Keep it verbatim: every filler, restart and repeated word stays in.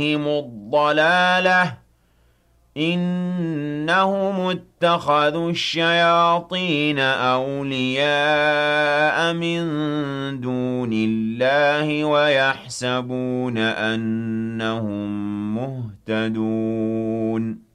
الضلالة إنهم اتخذوا الشياطين أولياء من دون الله ويحسبون أنهم مهتدون